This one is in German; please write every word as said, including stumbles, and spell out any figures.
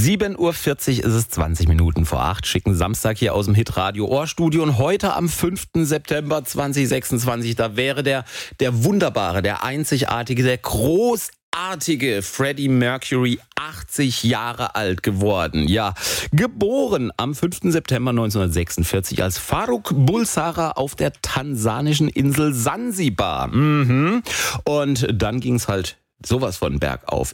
sieben Uhr vierzig ist es, zwanzig Minuten vor acht. Schicken Samstag hier aus dem Hitradio Ohrstudio. Und heute am fünften September zweitausendsechsundzwanzig, da wäre der, der wunderbare, der einzigartige, der großartige Freddie Mercury achtzig Jahre alt geworden. Ja, geboren am fünften September neunzehnhundertsechsundvierzig als Faruk Bulsara auf der tansanischen Insel Sansibar. Mhm. Und dann ging es halt sowas von bergauf.